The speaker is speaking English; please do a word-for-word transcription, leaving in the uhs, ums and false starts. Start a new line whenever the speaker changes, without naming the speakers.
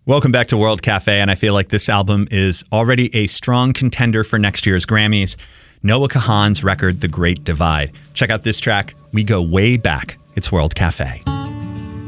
Welcome back to World Cafe, and I feel like this album is already a strong contender for next year's Grammys. Noah Kahan's record, The Great Divide. Check out this track. We go way back. It's World Cafe.